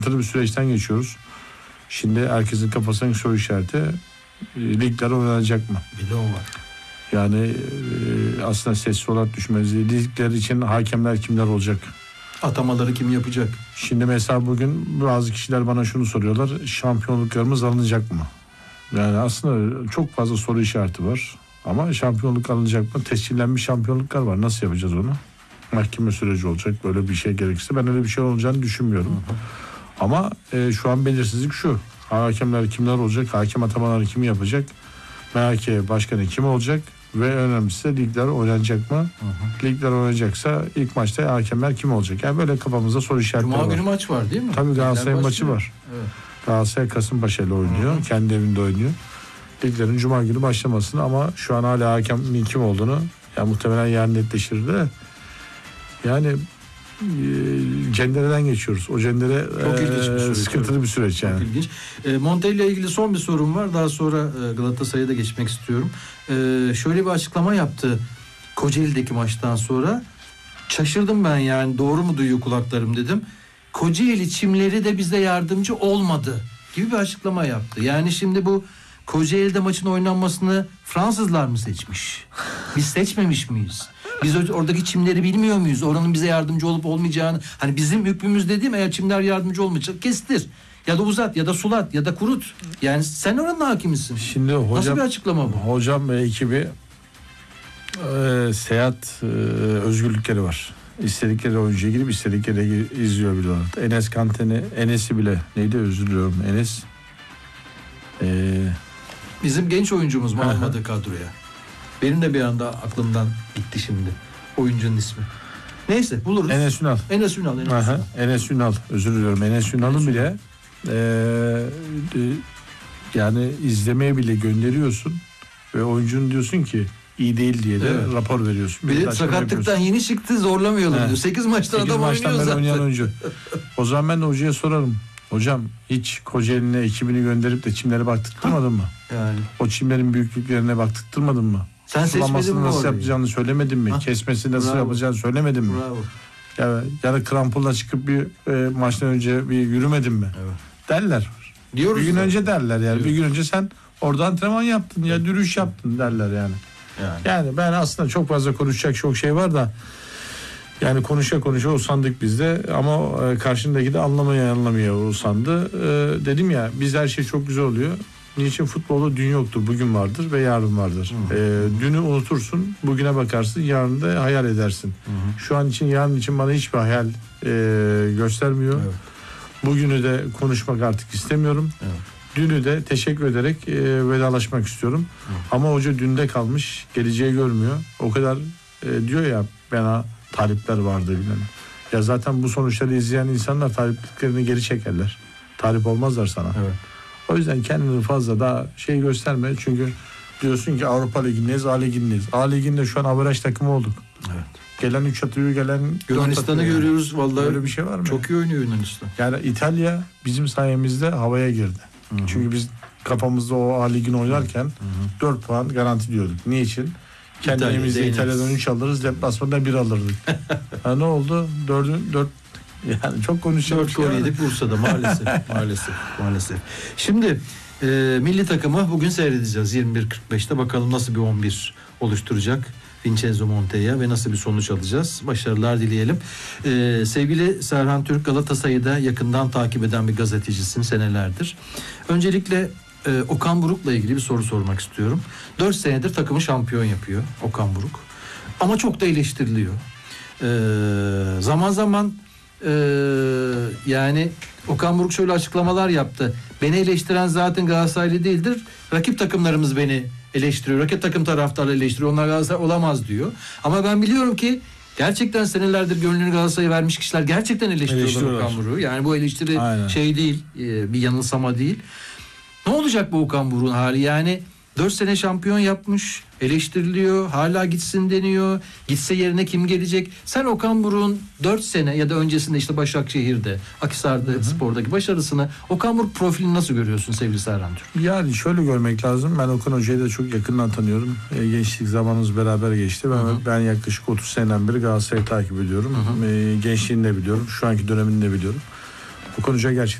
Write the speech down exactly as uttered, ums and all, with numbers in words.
bir süreçten geçiyoruz. Şimdi herkesin kafasındaki soru işareti e, ligler oynanacak mı? Bir de o var. Yani e, aslında sessiz olarak düşmez. Ligler için hakemler kimler olacak? Atamaları kim yapacak? Şimdi mesela bugün bazı kişiler bana şunu soruyorlar. Şampiyonluklarımız alınacak mı? Yani aslında çok fazla soru işareti var. Ama şampiyonluk alınacak mı? Tescillenmiş şampiyonluklar var. Nasıl yapacağız onu? Mahkeme süreci olacak. Böyle bir şey gerekirse ben öyle bir şey olacağını düşünmüyorum. Hı hı. Ama e, şu an belirsizlik şu. Hakemler kimler olacak? Hakem atamaları kim yapacak? M H K başkanı kim olacak? Ve önemlisi ligler oynanacak mı? Hı hı. Ligler oynanacaksa ilk maçta hakemler kim olacak? Yani böyle kafamızda soru işaretleri var. Cuma günü maç var değil mi? Tabii Galatasaray maçı var. Evet. Galatasaray Kasımpaşa ile oynuyor. Hı hı. Kendi evinde oynuyor. Liglerin Cuma günü başlamasını ama şu an hala hakemin kim olduğunu yani muhtemelen yarın netleşir de yani e, cendereden geçiyoruz. O cendere çok e, ilginç bir süreç, sıkıntılı evet. bir süreç yani. Çok ilginç. E, Montella ile ilgili son bir sorum var. Daha sonra e, Galatasaray'a da geçmek istiyorum. E, şöyle bir açıklama yaptı Kocaeli'deki maçtan sonra. Şaşırdım ben yani doğru mu duyuyor kulaklarım dedim. Kocaeli çimleri de bize yardımcı olmadı gibi bir açıklama yaptı. Yani şimdi bu Kocaeli'de maçın oynanmasını Fransızlar mı seçmiş? Biz seçmemiş miyiz? Biz oradaki çimleri bilmiyor muyuz? Oranın bize yardımcı olup olmayacağını. Hani bizim hükmümüz dediğim eğer çimler yardımcı olmayacak kestir. Ya da uzat ya da sulat ya da kurut. Yani sen oranın hakimisin. Şimdi hocam, nasıl bir açıklama bu? Hocam ve ekibi e, seyahat e, özgürlükleri var. İstedikleri oyuncuya girip istedikleri izliyor biliyorlar. Enes Kante'ni, Enes'i bile neydi özür diliyorum Enes. Eee Bizim genç oyuncumuz mu almadı kadroya? Benim de bir anda aklımdan gitti şimdi. Oyuncunun ismi. Neyse buluruz. Enes Ünal. Enes Ünal. Enes Aha, Ünal. Enes Ünal. Özür diliyorum. Enes Ünal'ın bile e, e, yani izlemeye bile gönderiyorsun ve oyuncunun diyorsun ki iyi değil diye de evet. rapor veriyorsun. Bir de sakatlıktan yeni çıktı zorlamayalım He. diyor. sekiz maçtan sekiz adam maçtan oynuyor zaten. Oynayan oyuncu. O zaman ben de hocaya sorarım. Hocam hiç Kocaeli'ne ekibini gönderip de çimlere baktırtmadın mı? Yani. O çimlerin büyüklüklerine baktırtmadın mı? Sen seçmedin mi nasıl orayı? yapacağını söylemedin mi? Ha? Kesmesi nasıl Bravo. yapacağını söylemedin mi? Bravo. Ya, ya da krampolla çıkıp bir e, maçtan önce bir yürümedin mi? Evet. Derler. Diyoruz bir gün da. önce derler yani. Diyoruz. Bir gün önce sen orada antrenman yaptın ya yürüyüş yaptın derler yani. yani. Yani ben aslında çok fazla konuşacak çok şey var da yani konuşa konuşa usandık biz de ama e, karşındaki de anlamaya anlamaya usandı. E, dedim ya biz her şey çok güzel oluyor. Niçin futbolda dün yoktur, bugün vardır ve yarın vardır. Hı hı. E, dünü unutursun, bugüne bakarsın, yarın da hayal edersin. Hı hı. Şu an için, yarın için bana hiçbir hayal e, göstermiyor. Evet. Bugünü de konuşmak artık istemiyorum. Evet. Dünü de teşekkür ederek e, vedalaşmak istiyorum. Hı. Ama hoca dünde kalmış, geleceği görmüyor. O kadar e, diyor ya bana talipler vardı bilmem. Ya zaten bu sonuçları izleyen insanlar talipliklerini geri çekerler. Talip olmazlar sana. Evet. O yüzden kendini fazla daha şey gösterme. Çünkü diyorsun ki Avrupa Ligi'ndeyiz, A Ligi'ndeyiz. A Ligi'nde şu an averaj takımı olduk. Evet. Gelen üç atıyor, gelen Yunanistan'ı görüyoruz yani. Vallahi. Öyle bir şey var mı? Çok iyi oynuyor Yunanistan. Yani İtalya bizim sayemizde havaya girdi. Hı-hı. Çünkü biz kafamızda o A Ligi'ni oynarken Hı-hı. dört puan garanti diyorduk. Niçin? Kendi İtalya, evimizde İtalya'dan üç alırız, deplasmanda bir alırdık. Ha ne oldu? Dördün, dört yani çok konuşuyoruz. Dört gol yedik Bursa'da maalesef. maalesef. Maalesef. Şimdi e, milli takımı bugün seyredeceğiz yirmi bir kırk beşte. Bakalım nasıl bir on bir oluşturacak Vincenzo Montella ve nasıl bir sonuç alacağız. Başarılar dileyelim. E, sevgili Serhan Türk, Galatasaray'ı da yakından takip eden bir gazetecisin senelerdir. Öncelikle e, Okan Buruk'la ilgili bir soru sormak istiyorum. dört senedir takımı şampiyon yapıyor Okan Buruk. Ama çok da eleştiriliyor. E, zaman zaman Ee, yani Okan Buruk şöyle açıklamalar yaptı. Beni eleştiren zaten Galatasaraylı değildir. Rakip takımlarımız beni eleştiriyor. Rakip takım taraftarları eleştiriyor. Onlar Galatasaray olamaz diyor. Ama ben biliyorum ki gerçekten senelerdir gönlünü Galatasaray'a vermiş kişiler gerçekten eleştiriyorlar Okan Buruk'u. Yani bu eleştiri Aynen. şey değil, bir yanılsama değil. Ne olacak bu Okan Buruk'un hali? Yani dört sene şampiyon yapmış, eleştiriliyor, hala gitsin deniyor. Gitse yerine kim gelecek? Sen Okan Buruk'un dört sene ya da öncesinde işte Başakşehir'de, Akhisar'da, Hı-hı. Spor'daki başarısını, Okan Buruk profilini nasıl görüyorsun sevgili Serhan Türk? Yani şöyle görmek lazım. Ben Okan Hoca'yı da çok yakından tanıyorum. E, gençlik zamanımız beraber geçti. Ben, ben yaklaşık otuz seneden beri Galatasaray'ı takip ediyorum. E, gençliğini de biliyorum. Şu anki dönemini de biliyorum. Bu konuca gerçekten